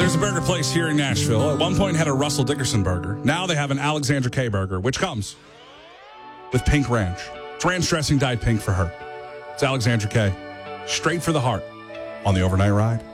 There's a burger place here in Nashville. At one point had a Russell Dickerson burger. Now they have an Alexandra K burger, which comes with pink ranch. It's ranch dressing dyed pink for her. It's Alexandra K. Straight for the heart on the Overnight Ride.